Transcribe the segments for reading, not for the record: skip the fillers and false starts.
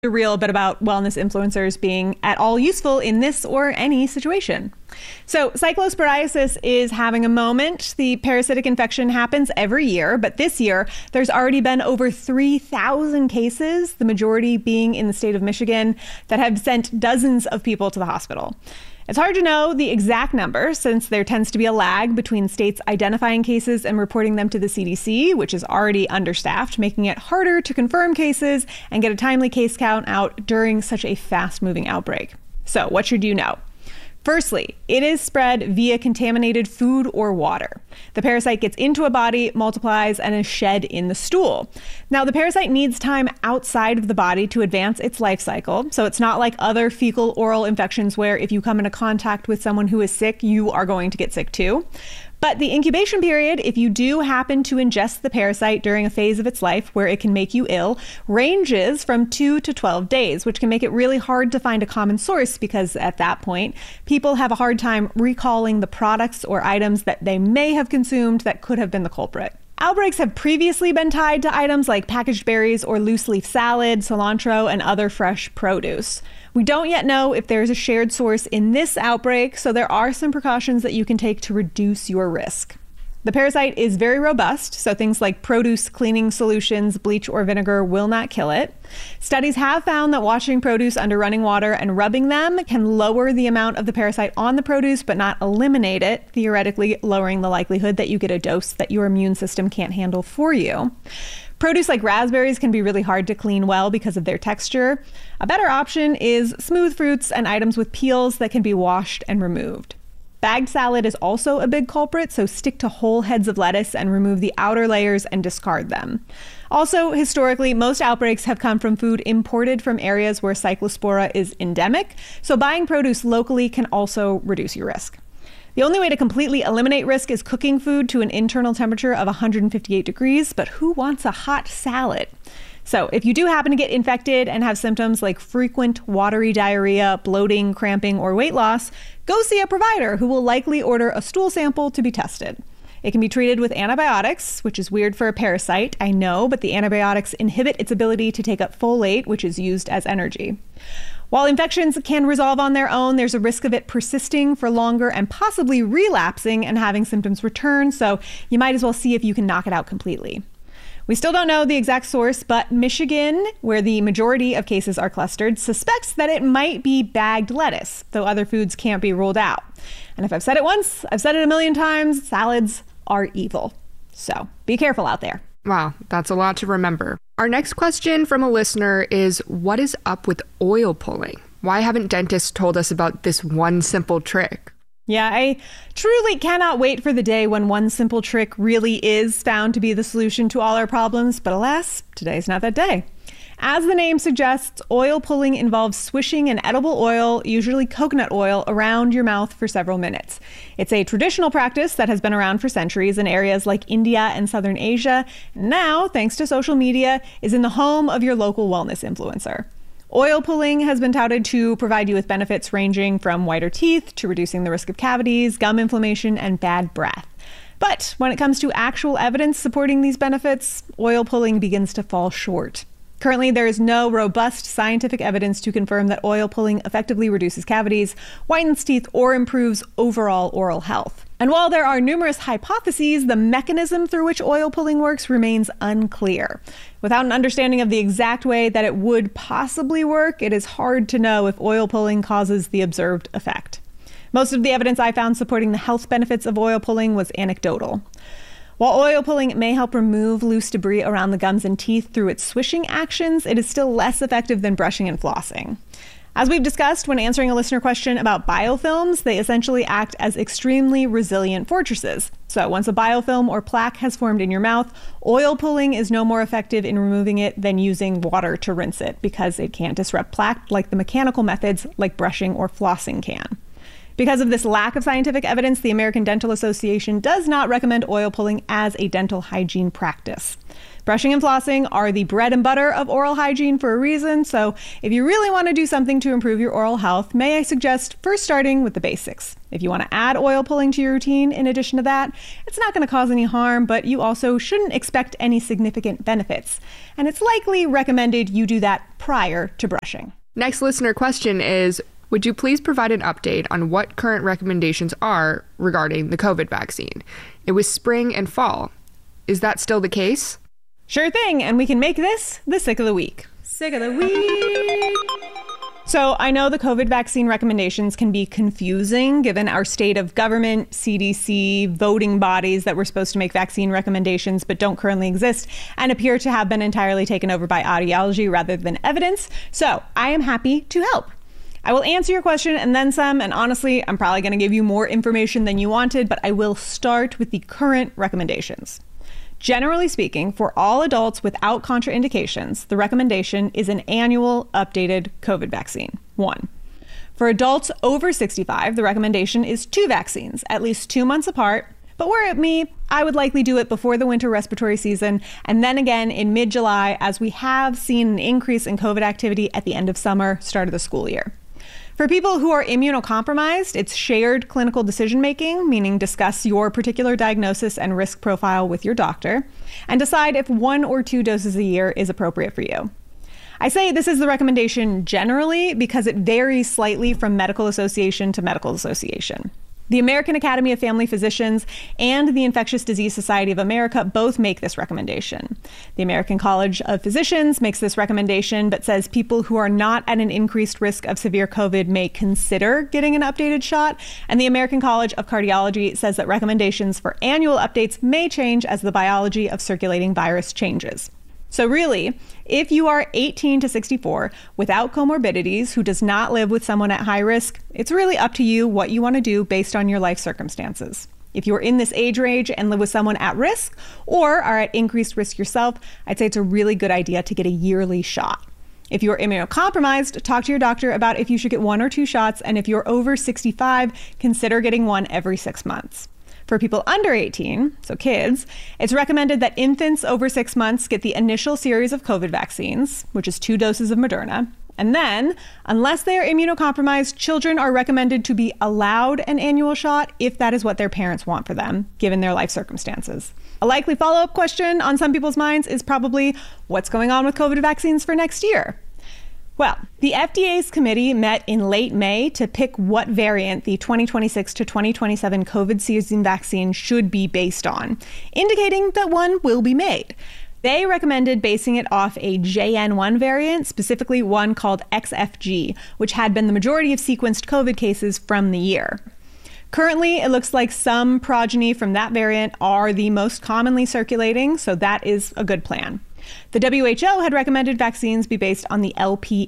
Real bit about wellness influencers being at all useful in this or any situation. So cyclosporiasis is having a moment. The parasitic infection happens every year, but this year there's already been over 3,000 cases, the majority being in the state of Michigan, that have sent dozens of people to the hospital. It's hard to know the exact number since there tends to be a lag between states identifying cases and reporting them to the CDC, which is already understaffed, making it harder to confirm cases and get a timely case count out during such a fast-moving outbreak. So what should you know? Firstly, it is spread via contaminated food or water. The parasite gets into a body, multiplies, and is shed in the stool. Now, the parasite needs time outside of the body to advance its life cycle, so it's not like other fecal oral infections where if you come into contact with someone who is sick, you are going to get sick too. But the incubation period, if you do happen to ingest the parasite during a phase of its life where it can make you ill, ranges from 2 to 12 days, which can make it really hard to find a common source because at that point, people have a hard time recalling the products or items that they may have consumed that could have been the culprit. Outbreaks have previously been tied to items like packaged berries or loose leaf salad, cilantro, and other fresh produce. We don't yet know if there's a shared source in this outbreak, so there are some precautions that you can take to reduce your risk. The parasite is very robust, so things like produce cleaning solutions, bleach or vinegar will not kill it. Studies have found that washing produce under running water and rubbing them can lower the amount of the parasite on the produce, but not eliminate it, theoretically lowering the likelihood that you get a dose that your immune system can't handle for you. Produce like raspberries can be really hard to clean well because of their texture. A better option is smooth fruits and items with peels that can be washed and removed. Bagged salad is also a big culprit, so stick to whole heads of lettuce and remove the outer layers and discard them. Also, historically, most outbreaks have come from food imported from areas where Cyclospora is endemic, so buying produce locally can also reduce your risk. The only way to completely eliminate risk is cooking food to an internal temperature of 158 degrees, but who wants a hot salad? So if you do happen to get infected and have symptoms like frequent watery diarrhea, bloating, cramping, or weight loss, go see a provider who will likely order a stool sample to be tested. It can be treated with antibiotics, which is weird for a parasite, I know, but the antibiotics inhibit its ability to take up folate, which is used as energy. While infections can resolve on their own, there's a risk of it persisting for longer and possibly relapsing and having symptoms return, so you might as well see if you can knock it out completely. We still don't know the exact source, but Michigan, where the majority of cases are clustered, suspects that it might be bagged lettuce, though other foods can't be ruled out. And if I've said it once, I've said it a million times, salads are evil. So be careful out there. Wow, that's a lot to remember. Our next question from a listener is, what is up with oil pulling? Why haven't dentists told us about this one simple trick? Yeah, I truly cannot wait for the day when one simple trick really is found to be the solution to all our problems, but alas, today's not that day. As the name suggests, oil pulling involves swishing an edible oil, usually coconut oil, around your mouth for several minutes. It's a traditional practice that has been around for centuries in areas like India and Southern Asia. Now, thanks to social media, is in the home of your local wellness influencer. Oil pulling has been touted to provide you with benefits ranging from whiter teeth to reducing the risk of cavities, gum inflammation, and bad breath. But when it comes to actual evidence supporting these benefits, oil pulling begins to fall short. Currently, there is no robust scientific evidence to confirm that oil pulling effectively reduces cavities, whitens teeth, or improves overall oral health. And while there are numerous hypotheses, the mechanism through which oil pulling works remains unclear. Without an understanding of the exact way that it would possibly work, it is hard to know if oil pulling causes the observed effect. Most of the evidence I found supporting the health benefits of oil pulling was anecdotal. While oil pulling may help remove loose debris around the gums and teeth through its swishing actions, it is still less effective than brushing and flossing. As we've discussed when answering a listener question about biofilms, they essentially act as extremely resilient fortresses. So once a biofilm or plaque has formed in your mouth, oil pulling is no more effective in removing it than using water to rinse it because it can't disrupt plaque like the mechanical methods like brushing or flossing can. Because of this lack of scientific evidence, the American Dental Association does not recommend oil pulling as a dental hygiene practice. Brushing and flossing are the bread and butter of oral hygiene for a reason, so if you really want to do something to improve your oral health, may I suggest first starting with the basics. If you want to add oil pulling to your routine in addition to that, it's not going to cause any harm, but you also shouldn't expect any significant benefits. And it's likely recommended you do that prior to brushing. Next listener question is, would you please provide an update on what current recommendations are regarding the COVID vaccine? It was spring and fall. Is that still the case? Sure thing, and we can make this the Sick of the Week. Sick of the Week! So I know the COVID vaccine recommendations can be confusing given our state of government, CDC, voting bodies that were supposed to make vaccine recommendations but don't currently exist and appear to have been entirely taken over by ideology rather than evidence. So I am happy to help. I will answer your question and then some, and honestly, I'm probably going to give you more information than you wanted, but I will start with the current recommendations. Generally speaking, for all adults without contraindications, the recommendation is an annual updated COVID vaccine, 1. For adults over 65, the recommendation is 2 vaccines, at least 2 months apart. But were it me, I would likely do it before the winter respiratory season and then again in mid-July, as we have seen an increase in COVID activity at the end of summer, start of the school year. For people who are immunocompromised, it's shared clinical decision-making, meaning discuss your particular diagnosis and risk profile with your doctor, and decide if 1 or 2 doses a year is appropriate for you. I say this is the recommendation generally because it varies slightly from medical association to medical association. The American Academy of Family Physicians and the Infectious Disease Society of America both make this recommendation. The American College of Physicians makes this recommendation, but says people who are not at an increased risk of severe COVID may consider getting an updated shot. And the American College of Cardiology says that recommendations for annual updates may change as the biology of circulating virus changes. So really, if you are 18 to 64 without comorbidities who does not live with someone at high risk, it's really up to you what you want to do based on your life circumstances. If you're in this age range and live with someone at risk or are at increased risk yourself, I'd say it's a really good idea to get a yearly shot. If you're immunocompromised, talk to your doctor about if you should get 1 or 2 shots, and if you're over 65, consider getting one every 6 months. For people under 18, so kids, it's recommended that infants over 6 months get the initial series of COVID vaccines, which is 2 doses of Moderna. And then, unless they are immunocompromised, children are recommended to be allowed an annual shot if that is what their parents want for them, given their life circumstances. A likely follow-up question on some people's minds is probably, what's going on with COVID vaccines for next year? Well, the FDA's committee met in late May to pick what variant the 2026 to 2027 COVID season vaccine should be based on, indicating that one will be made. They recommended basing it off a JN1 variant, specifically one called XFG, which had been the majority of sequenced COVID cases from the year. Currently, it looks like some progeny from that variant are the most commonly circulating, so that is a good plan. The WHO had recommended vaccines be based on the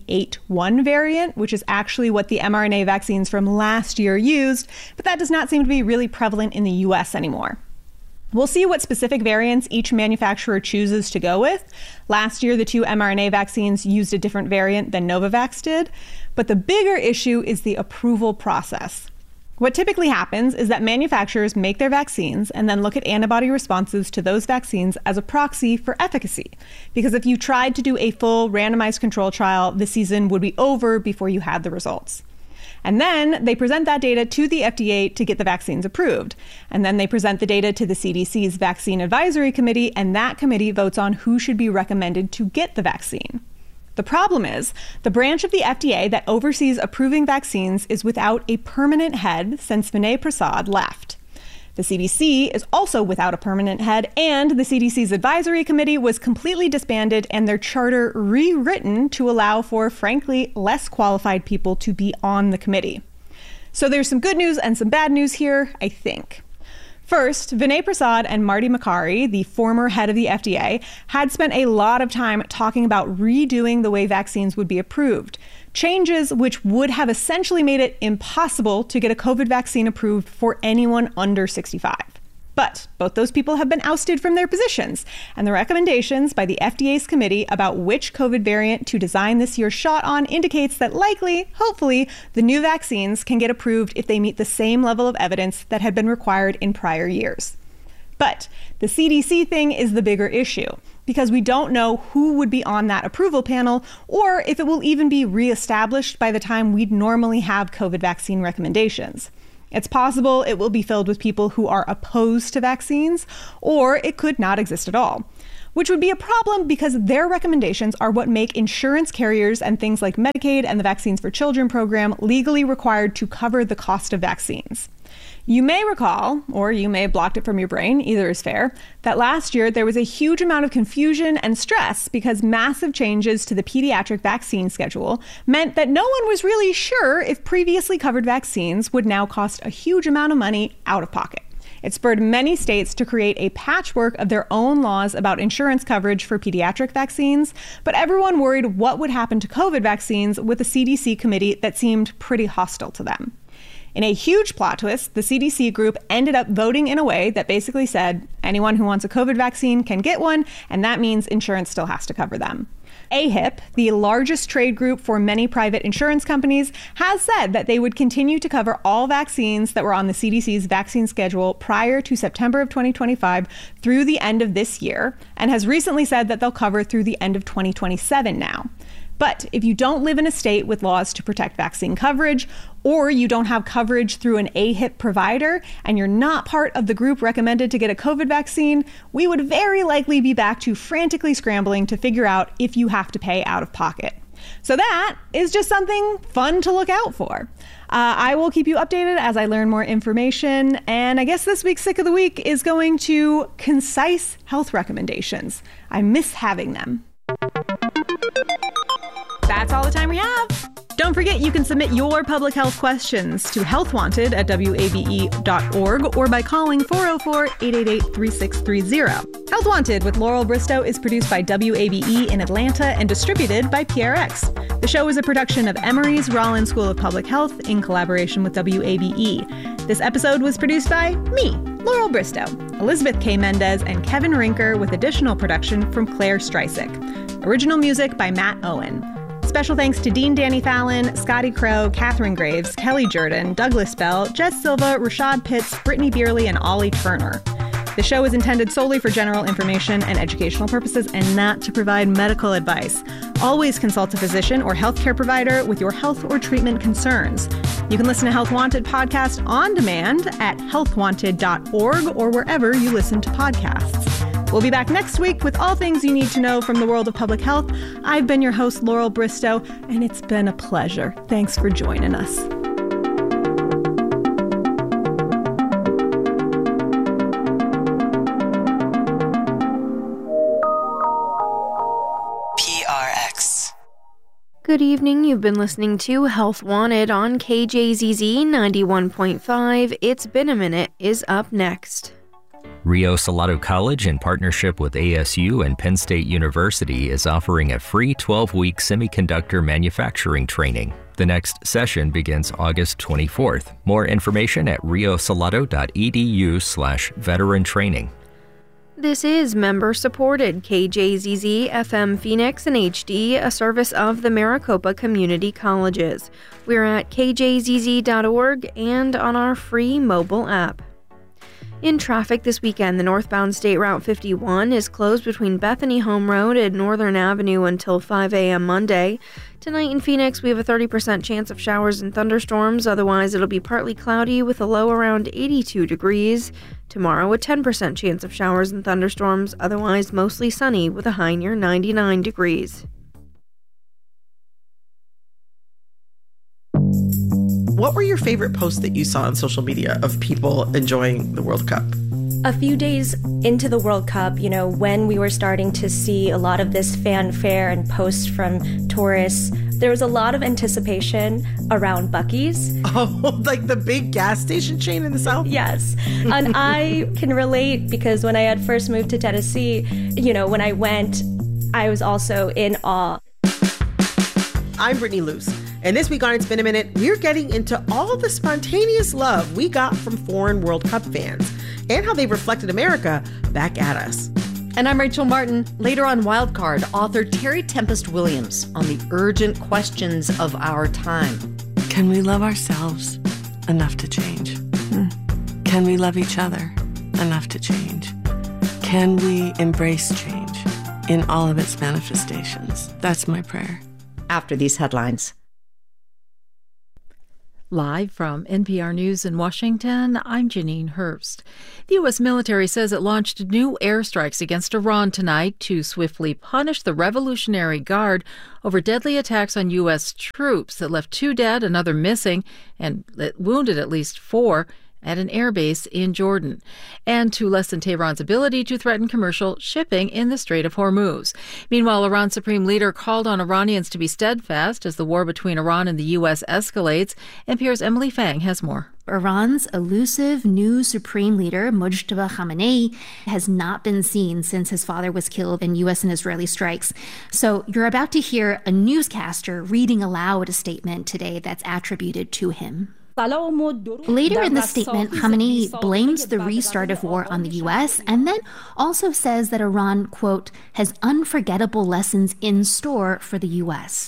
LP81 variant, which is actually what the mRNA vaccines from last year used, but that does not seem to be really prevalent in the US anymore. We'll see what specific variants each manufacturer chooses to go with. Last year, the 2 mRNA vaccines used a different variant than Novavax did, but the bigger issue is the approval process. What typically happens is that manufacturers make their vaccines and then look at antibody responses to those vaccines as a proxy for efficacy. Because if you tried to do a full randomized control trial, the season would be over before you had the results. And then they present that data to the FDA to get the vaccines approved. And then they present the data to the CDC's Vaccine Advisory Committee, and that committee votes on who should be recommended to get the vaccine. The problem is, the branch of the FDA that oversees approving vaccines is without a permanent head since Vinay Prasad left. The CDC is also without a permanent head, and the CDC's advisory committee was completely disbanded and their charter rewritten to allow for, frankly, less qualified people to be on the committee. So there's some good news and some bad news here, I think. First, Vinay Prasad and Marty Makary, the former head of the FDA, had spent a lot of time talking about redoing the way vaccines would be approved, changes which would have essentially made it impossible to get a COVID vaccine approved for anyone under 65. But both those people have been ousted from their positions, and the recommendations by the FDA's committee about which COVID variant to design this year's shot on indicates that likely, hopefully, the new vaccines can get approved if they meet the same level of evidence that had been required in prior years. But the CDC thing is the bigger issue. because we don't know who would be on that approval panel or if it will even be reestablished by the time we'd normally have COVID vaccine recommendations. It's possible it will be filled with people who are opposed to vaccines, or it could not exist at all, which would be a problem because their recommendations are what make insurance carriers and things like Medicaid and the Vaccines for Children program legally required to cover the cost of vaccines. You may recall, or you may have blocked it from your brain, either is fair, that last year there was a huge amount of confusion and stress because massive changes to the pediatric vaccine schedule meant that no one was really sure if previously covered vaccines would now cost a huge amount of money out of pocket. It spurred many states to create a patchwork of their own laws about insurance coverage for pediatric vaccines, but everyone worried what would happen to COVID vaccines with a CDC committee that seemed pretty hostile to them. In a huge plot twist, the CDC group ended up voting in a way that basically said anyone who wants a COVID vaccine can get one, and that means insurance still has to cover them. AHIP, the largest trade group for many private insurance companies, has said that they would continue to cover all vaccines that were on the CDC's vaccine schedule prior to September of 2025 through the end of this year, and has recently said that they'll cover through the end of 2027 now. But if you don't live in a state with laws to protect vaccine coverage, or you don't have coverage through an AHIP provider, and you're not part of the group recommended to get a COVID vaccine, we would very likely be back to frantically scrambling to figure out if you have to pay out of pocket. So that is just something fun to look out for. I will keep you updated as I learn more information. And I guess this week's Sick of the Week is going to concise health recommendations. I miss having them. That's all the time we have. Don't forget you can submit your public health questions to healthwanted@wabe.org or by calling 404-888-3630. Health Wanted with Laurel Bristow is produced by WABE in Atlanta and distributed by PRX. The show is a production of Emory's Rollins School of Public Health in collaboration with WABE. This episode was produced by me, Laurel Bristow, Elizabeth K. Mendez, and Kevin Rinker with additional production from Claire Streisick. Original music by Matt Owen. Special thanks to Dean Danny Fallon, Scotty Crow, Catherine Graves, Kelly Jordan, Douglas Bell, Jess Silva, Rashad Pitts, Brittany Beerley, and Ollie Turner. The show is intended solely for general information and educational purposes and not to provide medical advice. Always consult a physician or healthcare provider with your health or treatment concerns. You can listen to Health Wanted podcast on demand at healthwanted.org or wherever you listen to podcasts. We'll be back next week with all things you need to know from the world of public health. I've been your host, Laurel Bristow, and it's been a pleasure. Thanks for joining us. PRX. Good evening. You've been listening to Health Wanted on KJZZ 91.5. It's Been a Minute is up next. Rio Salado College, in partnership with ASU and Penn State University, is offering a free 12-week semiconductor manufacturing training. The next session begins August 24th. More information at riosalado.edu/veteran training. This is member-supported KJZZ FM Phoenix and HD, a service of the Maricopa Community Colleges. We're at kjzz.org and on our free mobile app. In traffic this weekend, the northbound State Route 51 is closed between Bethany Home Road and Northern Avenue until 5 a.m. Monday. Tonight in Phoenix, we have a 30% chance of showers and thunderstorms. Otherwise, it'll be partly cloudy with a low around 82 degrees. Tomorrow, a 10% chance of showers and thunderstorms. Otherwise, mostly sunny with a high near 99 degrees. What were your favorite posts that you saw on social media of people enjoying the World Cup? A few days into the World Cup, when we were starting to see a lot of this fanfare and posts from tourists, there was a lot of anticipation around Buc-ee's. Oh, like the big gas station chain in the South? Yes. And I can relate because when I had first moved to Tennessee, when I went, I was also in awe. I'm Brittany Luce. And this week on It's Been a Minute, we're getting into all the spontaneous love we got from foreign World Cup fans and how they reflected America back at us. And I'm Rachel Martin. Later on Wildcard, author Terry Tempest Williams on the urgent questions of our time. Can we love ourselves enough to change? Can we love each other enough to change? Can we embrace change? in all of its manifestations. That's my prayer. After these headlines. Live from NPR News in Washington, I'm Janine Hurst. The U.S. military says it launched new airstrikes against Iran tonight to swiftly punish the Revolutionary Guard over deadly attacks on U.S. troops that left 2 dead, another missing, and wounded at least 4 at an airbase in Jordan, and to lessen Tehran's ability to threaten commercial shipping in the Strait of Hormuz. Meanwhile, Iran's supreme leader called on Iranians to be steadfast as the war between Iran and the U.S. escalates. NPR's Emily Fang has more. Iran's elusive new supreme leader, Mojtaba Khamenei, has not been seen since his father was killed in U.S. and Israeli strikes. So you're about to hear a newscaster reading aloud a statement today that's attributed to him. Later in the statement, Khamenei blames the restart of war on the U.S. and then also says that Iran, quote, has unforgettable lessons in store for the U.S.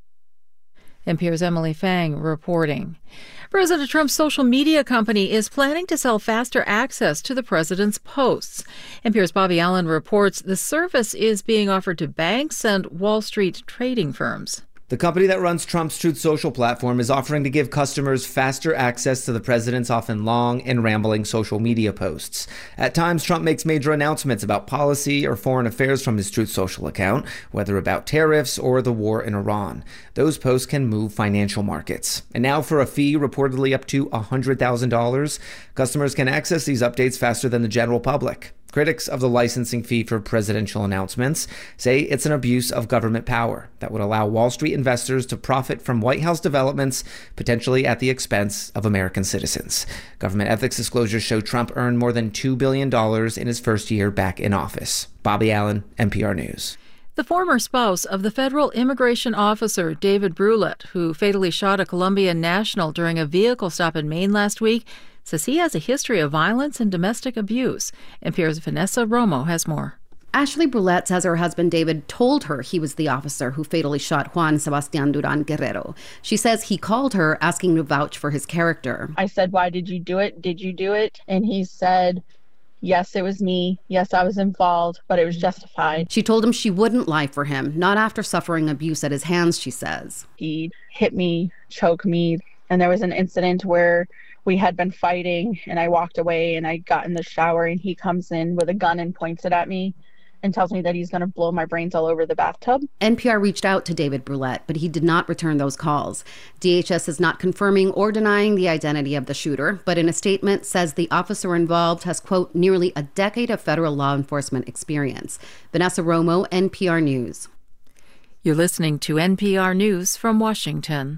NPR's Emily Fang reporting. President Trump's social media company is planning to sell faster access to the president's posts. NPR's Bobby Allen reports the service is being offered to banks and Wall Street trading firms. The company that runs Trump's Truth Social platform is offering to give customers faster access to the president's often long and rambling social media posts. At times, Trump makes major announcements about policy or foreign affairs from his Truth Social account, whether about tariffs or the war in Iran. Those posts can move financial markets. And now for a fee reportedly up to $100,000, customers can access these updates faster than the general public. Critics of the licensing fee for presidential announcements say it's an abuse of government power that would allow Wall Street investors to profit from White House developments, potentially at the expense of American citizens. Government ethics disclosures show Trump earned more than $2 billion in his first year back in office. Bobby Allen, NPR News. The former spouse of the federal immigration officer David Brulette, who fatally shot a Colombian national during a vehicle stop in Maine last week, says he has a history of violence and domestic abuse. NPR's Vanessa Romo has more. Ashley Brulette says her husband David told her he was the officer who fatally shot Juan Sebastian Duran Guerrero. She says he called her asking to vouch for his character. I said, "Why did you do it? Did you do it?" And he said, "Yes, it was me. Yes, I was involved, but it was justified." She told him she wouldn't lie for him, not after suffering abuse at his hands, she says. He hit me, choked me, and there was an incident where we had been fighting and I walked away and I got in the shower and he comes in with a gun and points it at me and tells me that he's going to blow my brains all over the bathtub. NPR reached out to David Brulette, but he did not return those calls. DHS is not confirming or denying the identity of the shooter, but in a statement says the officer involved has, quote, nearly a decade of federal law enforcement experience. Vanessa Romo, NPR News. You're listening to NPR News from Washington.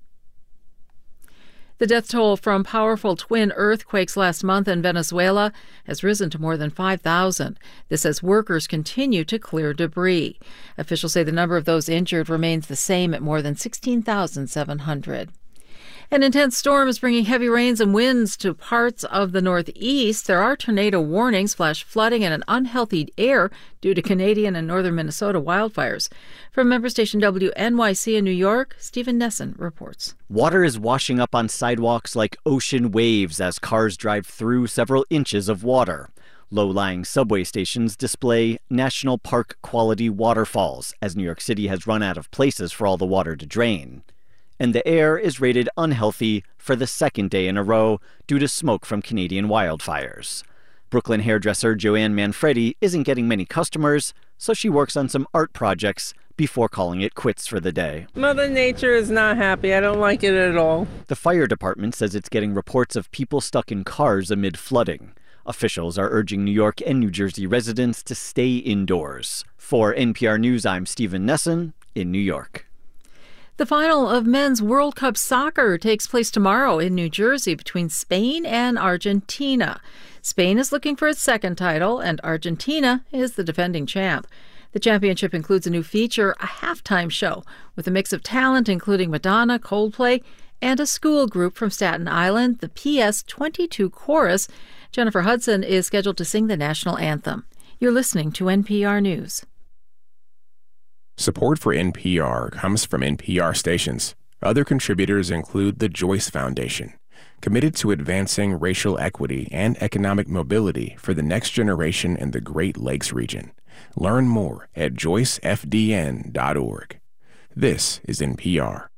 The death toll from powerful twin earthquakes last month in Venezuela has risen to more than 5,000. This as workers continue to clear debris. Officials say the number of those injured remains the same at more than 16,700. An intense storm is bringing heavy rains and winds to parts of the Northeast. There are tornado warnings, flash flooding, and an unhealthy air due to Canadian and northern Minnesota wildfires. From member station WNYC in New York, Stephen Nesson reports. Water is washing up on sidewalks like ocean waves as cars drive through several inches of water. Low-lying subway stations display national park quality waterfalls as New York City has run out of places for all the water to drain. And the air is rated unhealthy for the second day in a row due to smoke from Canadian wildfires. Brooklyn hairdresser Joanne Manfredi isn't getting many customers, so she works on some art projects before calling it quits for the day. Mother Nature is not happy. I don't like it at all. The fire department says it's getting reports of people stuck in cars amid flooding. Officials are urging New York and New Jersey residents to stay indoors. For NPR News, I'm Stephen Nesson in New York. The final of men's World Cup soccer takes place tomorrow in New Jersey between Spain and Argentina. Spain is looking for its second title, and Argentina is the defending champ. The championship includes a new feature, a halftime show, with a mix of talent including Madonna, Coldplay, and a school group from Staten Island, the PS22 Chorus. Jennifer Hudson is scheduled to sing the national anthem. You're listening to NPR News. Support for NPR comes from NPR stations. Other contributors include the Joyce Foundation, committed to advancing racial equity and economic mobility for the next generation in the Great Lakes region. Learn more at joycefdn.org. This is NPR.